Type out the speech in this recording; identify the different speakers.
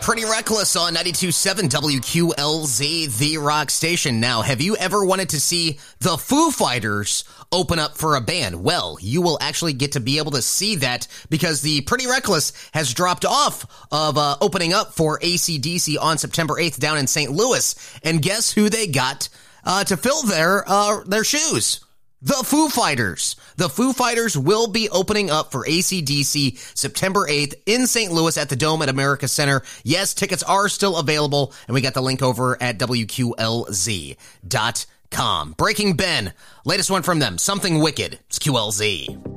Speaker 1: Pretty Reckless on 92.7 WQLZ, the rock station. Now, have you ever wanted to see the Foo Fighters open up for a band? Well, you will actually get to be able to see that because the Pretty Reckless has dropped off of opening up for AC/DC on September 8th down in St. Louis. And guess who they got to fill their shoes? The Foo Fighters. The Foo Fighters will be opening up for AC/DC September 8th in St. Louis at the Dome at America Center. Yes, tickets are still available, and we got the link over at WQLZ.com. Breaking Ben, latest one from them, Something Wicked. It's QLZ.